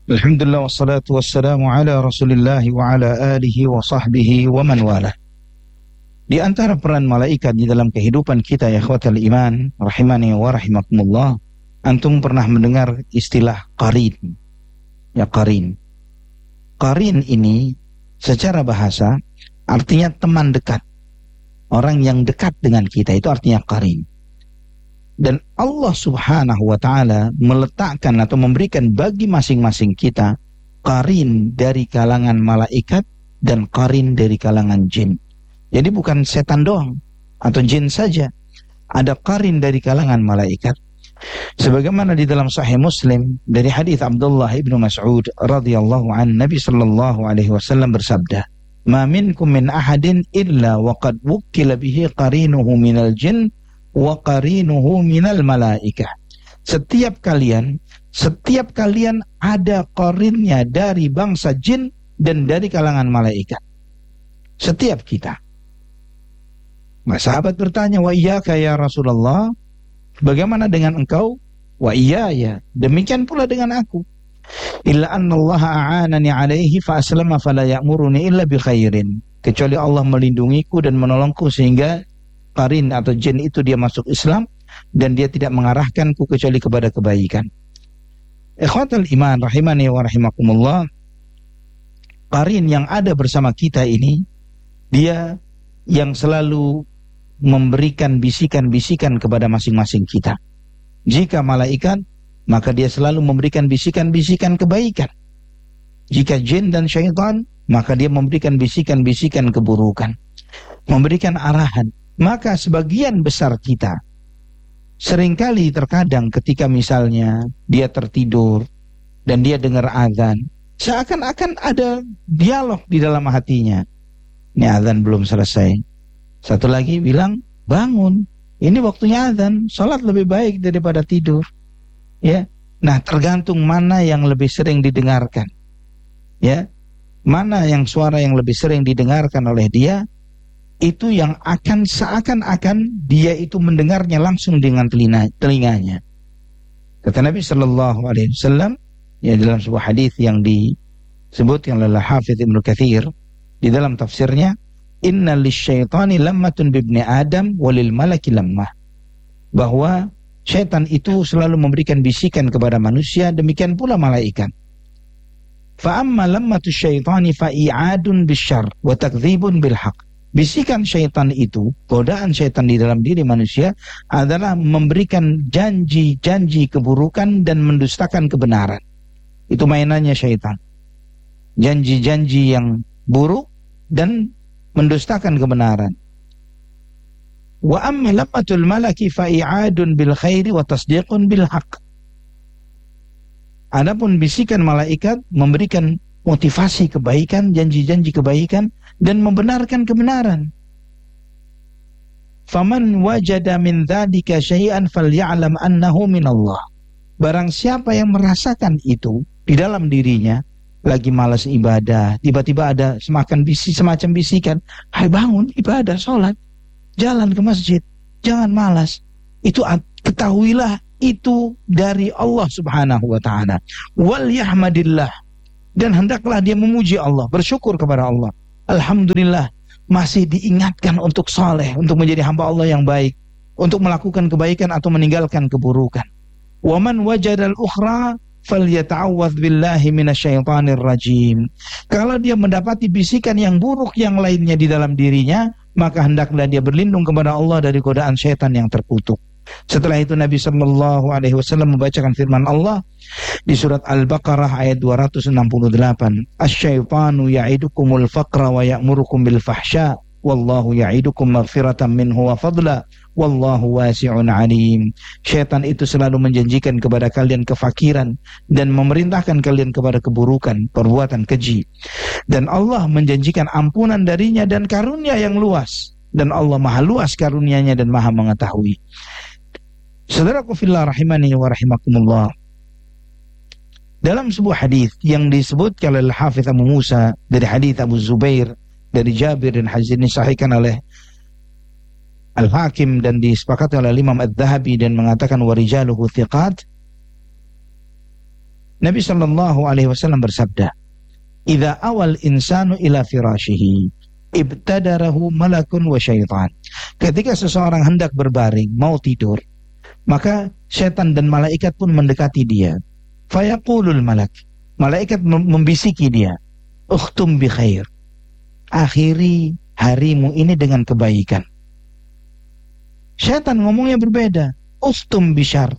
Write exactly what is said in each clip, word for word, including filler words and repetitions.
Alhamdulillah wassalatu wassalamu ala Rasulillah wa ala alihi wa sahbihi wa man wala. Di antara peran malaikat di dalam kehidupan kita ya ikhwatal iman rahimani wa rahimakumullah, antum pernah mendengar istilah qarin. Ya, qarin. Qarin ini secara bahasa artinya teman dekat. Orang yang dekat dengan kita itu artinya qarin. Dan Allah subhanahu wa ta'ala meletakkan atau memberikan bagi masing-masing kita qarin dari kalangan malaikat dan qarin dari kalangan jin. Jadi bukan setan doang atau jin saja, ada qarin dari kalangan malaikat. Sebagaimana di dalam Sahih Muslim dari hadis Abdullah ibnu Mas'ud radhiyallahu an, Nabi sallallahu alaihi wasallam bersabda, "Ma minkum min ahadin illa wa qad wukkila bihi qarinuhu minal jin wa qarinuhu minal malaikah." Setiap kalian, setiap kalian ada qarinnya dari bangsa jin dan dari kalangan malaikat. Setiap kita. Nah, sahabat bertanya, "Wa iyyaka ya Rasulullah? Bagaimana dengan engkau?" "Wa iya ya, demikian pula dengan aku. Illa anna Allah a'anani alaihi fa aslama fala ya'muruni illa bi khairin." Kecuali Allah melindungiku dan menolongku sehingga qarin atau jin itu dia masuk Islam dan dia tidak mengarahkanku kecuali kepada kebaikan. Ikhwatul iman rahimani wa rahimakumullah, qarin yang ada bersama kita ini dia yang selalu memberikan bisikan-bisikan kepada masing-masing kita. Jika malaikat, maka dia selalu memberikan bisikan-bisikan kebaikan. Jika jin dan syaitan, maka dia memberikan bisikan-bisikan keburukan, memberikan arahan. Maka sebagian besar kita seringkali terkadang ketika misalnya dia tertidur dan dia dengar azan, seakan-akan ada dialog di dalam hatinya. Ini azan belum selesai. Satu lagi bilang, bangun, ini waktunya azan, sholat lebih baik daripada tidur. Ya, nah tergantung mana yang lebih sering didengarkan. Ya, mana yang suara yang lebih sering didengarkan oleh dia, itu yang akan seakan-akan dia itu mendengarnya langsung dengan telinga, telinganya. Kata Nabi Sallallahu Alaihi Wasallam ya dalam sebuah hadis yang disebutkan oleh Hafidz Ibnu Katsir di dalam tafsirnya, "Inna lisyaitani lammatun bibni Adam walil malaki lammah." Bahwa syaitan itu selalu memberikan bisikan kepada manusia, demikian pula malaikat. Fa amma lammatu syaitani fa i'adun bisyarr wa takdzibun bil haqq. Bisikan syaitan itu, godaan syaitan di dalam diri manusia adalah memberikan janji-janji keburukan dan mendustakan kebenaran. Itu mainannya syaitan. Janji-janji yang buruk dan mendustakan kebenaran. Wa amma lammatul malaki fa i'adun bil khairi wa tasdiqun bil haqq. Adapun bisikan malaikat memberikan motivasi kebaikan, janji-janji kebaikan dan membenarkan kebenaran. Faman wajada min dzalika syai'an falya'lam annahu min Allah. Barang siapa yang merasakan itu di dalam dirinya, lagi malas ibadah, tiba-tiba ada semakan bisi, semacam bisikan, "Hai bangun, ibadah, sholat, jalan ke masjid, jangan malas." Itu ketahuilah itu dari Allah subhanahu wa ta'ala. Wal yahmadillah. Dan hendaklah dia memuji Allah, bersyukur kepada Allah. Alhamdulillah, masih diingatkan untuk saleh, untuk menjadi hamba Allah yang baik, untuk melakukan kebaikan atau meninggalkan keburukan. Wa man wajadal ukhra falyata'awwadz billahi minasyaitonir rajim. Kalau dia mendapati bisikan yang buruk yang lainnya di dalam dirinya, maka hendaklah dia berlindung kepada Allah dari godaan syaitan yang terkutuk. Setelah itu Nabi sallallahu alaihi wasallam membacakan firman Allah di surat Al-Baqarah ayat dua ratus enam puluh delapan. "Asy-syaitanu ya'idukumul faqra wa ya'murukum bil fahsya wallahu ya'idukum maghfiratan minhu wa fadla wallahu wasi'un alim." Syaitan itu selalu menjanjikan kepada kalian kefakiran dan memerintahkan kalian kepada keburukan, perbuatan keji. Dan Allah menjanjikan ampunan darinya dan karunia yang luas. Dan Allah maha luas karunia-Nya dan maha mengetahui. Saudaraku fillah rahimani wa rahimakumullah, dalam sebuah hadis yang disebutkan oleh Hafidz Abu Musa dari hadis Abu Zubair dari Jabir dan hadis ini disahihkan oleh Al-Hakim dan disepakati oleh Imam Adz-Dzahabi dan mengatakan warijaluhu thiqat. Nabi sallallahu alaihi wasallam bersabda, "Idza awal insanu ila firashihi, ibtadarahu malakun wa syaitan." Ketika seseorang hendak berbaring, mau tidur, maka setan dan malaikat pun mendekati dia. Fayaqulul malak, malaikat membisiki dia, "Ukhtum bi khair." Akhiri harimu ini dengan kebaikan. Setan ngomongnya berbeda, "Ukhtum bi syarr."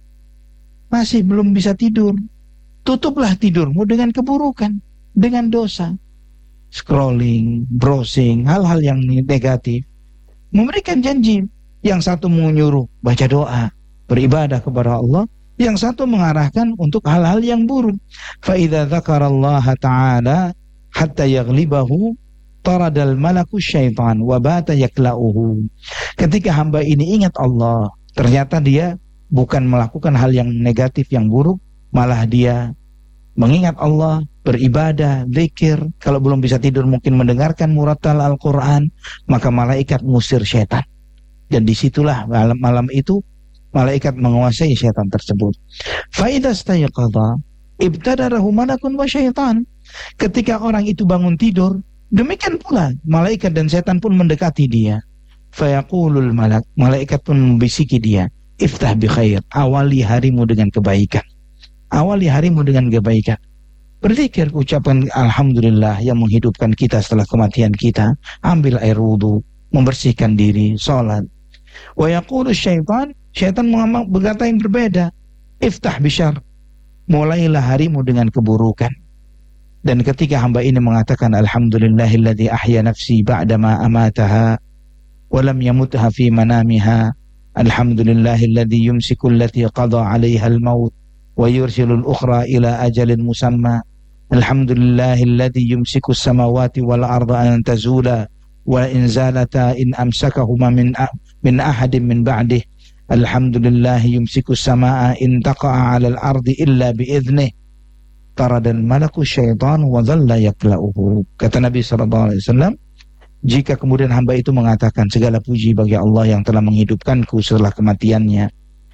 Masih belum bisa tidur, tutuplah tidurmu dengan keburukan, dengan dosa. Scrolling, browsing, hal-hal yang negatif. Memberikan janji. Yang satu menyuruh baca doa, beribadah kepada Allah. Yang satu mengarahkan untuk hal-hal yang buruk. فَإِذَا ذَكَرَ اللَّهَ تَعَالَى حَتَّى يَغْلِبَهُ طَرَدَ الْمَلَكُ الشَّيْطَانِ وَبَاتَ يَكْلَؤُهُ. Ketika hamba ini ingat Allah, ternyata dia bukan melakukan hal yang negatif, yang buruk, malah dia mengingat Allah, beribadah, zikir. Kalau belum bisa tidur mungkin mendengarkan murattal Al-Quran, maka malaikat ngusir setan. Dan disitulah malam-malam itu malaikat menguasai setan tersebut. Faidah stayaqadha ibtadarahu malakun wa syaitan. Ketika orang itu bangun tidur, demikian pula malaikat dan setan pun mendekati dia. Fayaqulul malak, malaikat pun membisiki dia, "Iftah bi khair." Awali harimu dengan kebaikan. Awali harimu dengan kebaikan. Berzikir, ucapan alhamdulillah yang menghidupkan kita setelah kematian kita. Ambil air wudu, membersihkan diri, salat. Wa yaqulu syaitan, syaitan berkata yang berbeda, "Iftah bi syarr." Mulailah harimu dengan keburukan. Dan ketika hamba ini mengatakan alhamdulillahilladzi ahya nafsi ba'dama amataha wa lam yamutha fi manamiha, alhamdulillahilladzi yumsiku allati qada 'alaiha al-maut wa yursilu al-ukhra ila ajalin musamma, alhamdulillahilladzi yumsiku as-samawati wal arda an tazula wa in zalata in amsakahuma min min ahadin min ba'dih, alhamdulillahi yumsiku as-samaa in taqa'a 'alal ardi illa bi idhnih, taradal malaku syaitan wa dhalla yakla'uhu. Kata Nabi sallallahu alaihi wasallam, jika kemudian hamba itu mengatakan segala puji bagi Allah yang telah menghidupkanku setelah kematiannya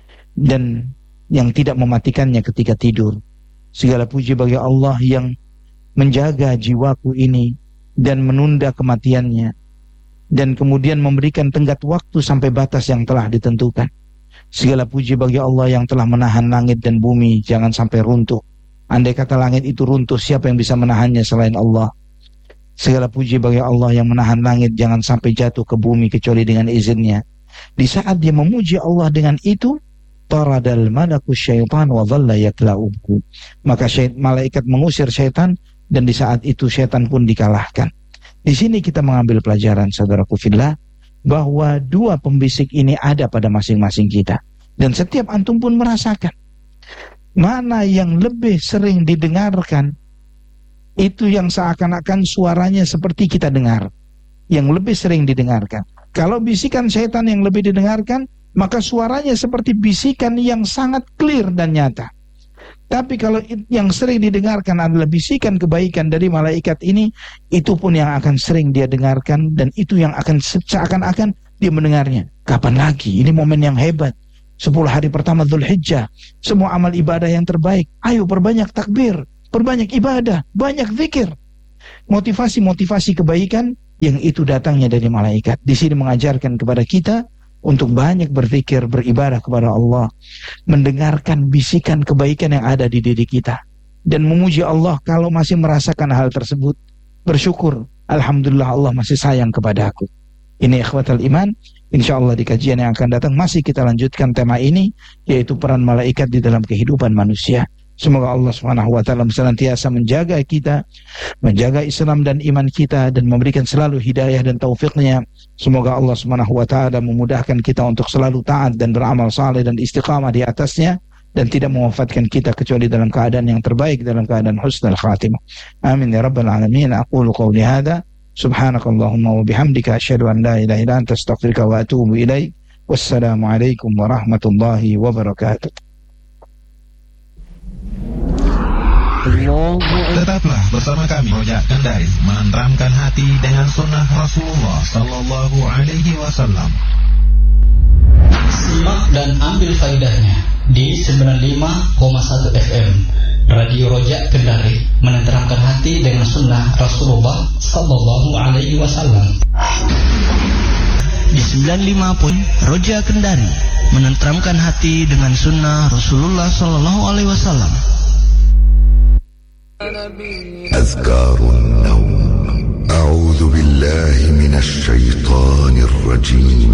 dan yang tidak mematikannya ketika tidur, segala puji bagi Allah yang menjaga jiwaku ini dan menunda kematiannya, dan kemudian memberikan tenggat waktu sampai batas yang telah ditentukan. Segala puji bagi Allah yang telah menahan langit dan bumi jangan sampai runtuh. Andai kata langit itu runtuh, siapa yang bisa menahannya selain Allah? Segala puji bagi Allah yang menahan langit jangan sampai jatuh ke bumi kecuali dengan izinnya. Di saat dia memuji Allah dengan itu, taradal malaku syaitan wa dhalla yakla'uhu, maka syait, malaikat mengusir syaitan, dan di saat itu syaitan pun dikalahkan. Di sini kita mengambil pelajaran, saudaraku fillah, bahwa dua pembisik ini ada pada masing-masing kita, dan setiap antum pun merasakan mana yang lebih sering didengarkan. Itu yang seakan-akan suaranya seperti kita dengar, yang lebih sering didengarkan. Kalau bisikan syaitan yang lebih didengarkan, maka suaranya seperti bisikan yang sangat clear dan nyata. Tapi kalau yang sering didengarkan adalah bisikan kebaikan dari malaikat ini, itu pun yang akan sering dia dengarkan, dan itu yang akan seakan-akan dia mendengarnya. Kapan lagi? Ini momen yang hebat. Sepuluh hari pertama Dzulhijjah, semua amal ibadah yang terbaik. Ayo perbanyak takbir, perbanyak ibadah, banyak zikir. Motivasi-motivasi kebaikan yang itu datangnya dari malaikat. Di sini mengajarkan kepada kita untuk banyak berzikir, beribadah kepada Allah, mendengarkan bisikan kebaikan yang ada di diri kita, dan memuji Allah kalau masih merasakan hal tersebut. Bersyukur, alhamdulillah Allah masih sayang kepada aku. Ini ikhwatal iman. InsyaAllah di kajian yang akan datang masih kita lanjutkan tema ini, yaitu peran malaikat di dalam kehidupan manusia. Semoga Allah subhanahu wa taala senantiasa menjaga kita, menjaga Islam dan iman kita, dan memberikan selalu hidayah dan taufiknya. Semoga Allah subhanahu wa taala memudahkan kita untuk selalu taat dan beramal saleh dan istiqamah di atasnya, dan tidak mewafatkan kita kecuali dalam keadaan yang terbaik, dalam keadaan husnul khatimah. Amin ya rabbal alamin. Aqulu qawli hadza, subhanakallahumma wa bihamdika, asyhadu an la ilaha illa anta, astaghfiruka wa atubu ilaik. Wassalamu alaikum warahmatullahi wabarakatuh. Tetaplah bersama kami, Rojak Kendaris, menenteramkan hati dengan sunnah Rasulullah Sallallahu Alaihi Wasallam. Simak dan ambil faedahnya di sembilan puluh lima koma satu F M Radio Roja Kendari, menenteramkan hati dengan sunnah Rasulullah Sallallahu Alaihi Wasallam. Di sembilan puluh lima poin Roja Kendari, menenteramkan hati dengan sunnah Rasulullah Sallallahu Alaihi Wasallam. Azkarun Naum. A'udzu billahi minasy syaithanir rajim.